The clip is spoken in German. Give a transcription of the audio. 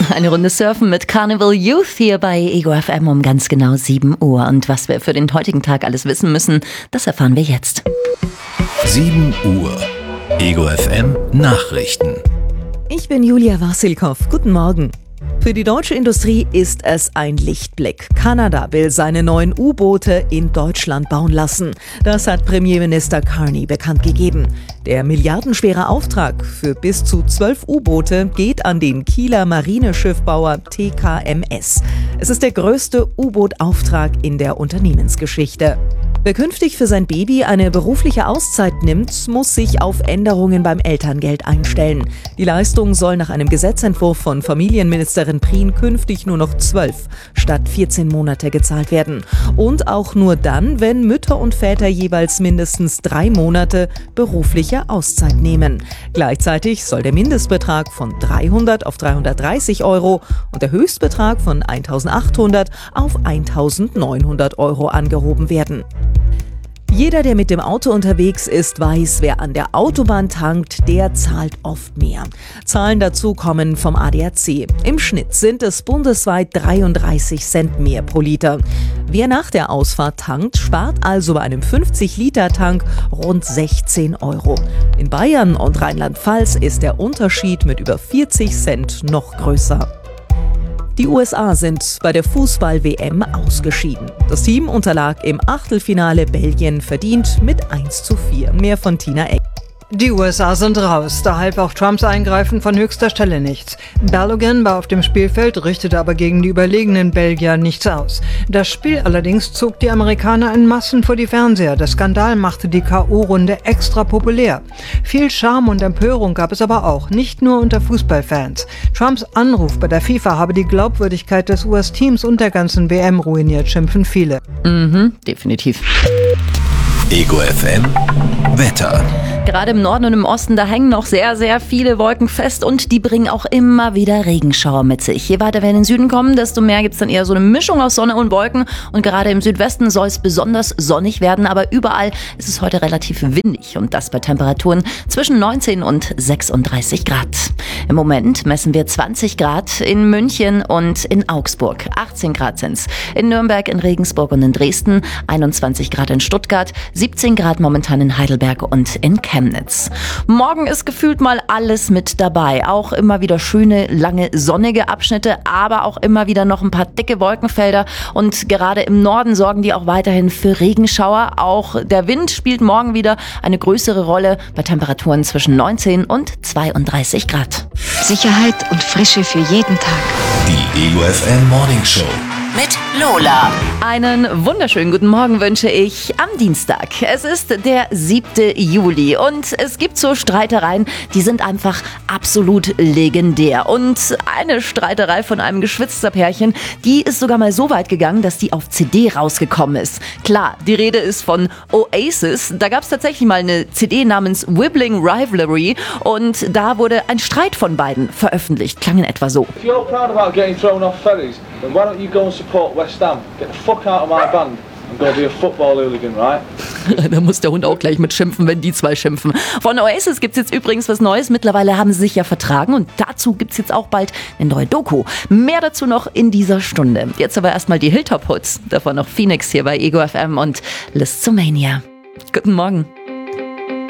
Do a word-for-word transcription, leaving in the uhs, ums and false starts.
Eine Runde surfen mit Carnival Youth hier bei Ego F M um ganz genau sieben Uhr. Und was wir für den heutigen Tag alles wissen müssen, das erfahren wir jetzt. sieben Uhr. Ego F M Nachrichten. Ich bin Julia Wassilkow. Guten Morgen. Für die deutsche Industrie ist es ein Lichtblick. Kanada will seine neuen U-Boote in Deutschland bauen lassen. Das hat Premierminister Carney bekannt gegeben. Der milliardenschwere Auftrag für bis zu zwölf U-Boote geht an den Kieler Marineschiffbauer T K M S. Es ist der größte U-Boot-Auftrag in der Unternehmensgeschichte. Wer künftig für sein Baby eine berufliche Auszeit nimmt, muss sich auf Änderungen beim Elterngeld einstellen. Die Leistung soll nach einem Gesetzentwurf von Familienministerin Prien künftig nur noch zwölf statt vierzehn Monate gezahlt werden. Und auch nur dann, wenn Mütter und Väter jeweils mindestens drei Monate berufliche Auszeit nehmen. Gleichzeitig soll der Mindestbetrag von dreihundert auf dreihundertdreißig Euro und der Höchstbetrag von eintausendachthundert auf eintausendneunhundert Euro angehoben werden. Jeder, der mit dem Auto unterwegs ist, weiß, wer an der Autobahn tankt, der zahlt oft mehr. Zahlen dazu kommen vom A D A C. Im Schnitt sind es bundesweit dreiunddreißig Cent mehr pro Liter. Wer nach der Ausfahrt tankt, spart also bei einem fünfzig Liter Tank rund sechzehn Euro. In Bayern und Rheinland-Pfalz ist der Unterschied mit über vierzig Cent noch größer. Die U S A sind bei der Fußball-W M ausgeschieden. Das Team unterlag im Achtelfinale Belgien verdient mit eins zu vier. Mehr von Tina Eck. Die U S A sind raus, da half auch Trumps Eingreifen von höchster Stelle nichts. Balogun war auf dem Spielfeld, richtete aber gegen die überlegenen Belgier nichts aus. Das Spiel allerdings zog die Amerikaner in Massen vor die Fernseher. Der Skandal machte die K O-Runde extra populär. Viel Charme und Empörung gab es aber auch, nicht nur unter Fußballfans. Trumps Anruf bei der FIFA habe die Glaubwürdigkeit des U S-Teams und der ganzen W M ruiniert, schimpfen viele. Mhm, definitiv. Ego F M Wetter. Gerade im Norden und im Osten, da hängen noch sehr, sehr viele Wolken fest und die bringen auch immer wieder Regenschauer mit sich. Je weiter wir in den Süden kommen, desto mehr gibt es dann eher so eine Mischung aus Sonne und Wolken. Und gerade im Südwesten soll es besonders sonnig werden, aber überall ist es heute relativ windig und das bei Temperaturen zwischen neunzehn und sechsunddreißig Grad. Im Moment messen wir zwanzig Grad in München und in Augsburg. achtzehn Grad sind's in Nürnberg, in Regensburg und in Dresden, einundzwanzig Grad in Stuttgart, siebzehn Grad momentan in Heidelberg und in Chemnitz. Morgen ist gefühlt mal alles mit dabei. Auch immer wieder schöne, lange, sonnige Abschnitte, aber auch immer wieder noch ein paar dicke Wolkenfelder. Und gerade im Norden sorgen die auch weiterhin für Regenschauer. Auch der Wind spielt morgen wieder eine größere Rolle bei Temperaturen zwischen neunzehn und zweiunddreißig Grad. Sicherheit und Frische für jeden Tag. Die Ego F M Morning Show. Mit Lola. Einen wunderschönen guten Morgen wünsche ich am Dienstag. Es ist der siebte Juli und es gibt so Streitereien, die sind einfach absolut legendär. Und eine Streiterei von einem Geschwisterpärchen, die ist sogar mal so weit gegangen, dass die auf C D rausgekommen ist. Klar, die Rede ist von Oasis. Da gab es tatsächlich mal eine C D namens Wibbling Rivalry und da wurde ein Streit von beiden veröffentlicht. Klang in etwa so. If you're proud about getting thrown off ferries, then why don't you go and support West Ham? Get the fuck out of my band and go be a football hooligan, right? Da muss der Hund auch gleich mit schimpfen, wenn die zwei schimpfen. Von Oasis gibt's jetzt übrigens was Neues. Mittlerweile haben sie sich ja vertragen und dazu gibt's jetzt auch bald eine neue Doku. Mehr dazu noch in dieser Stunde. Jetzt aber erstmal die Hilltop-Hoods. Davon noch Phoenix hier bei Ego F M und Listomania. Guten Morgen.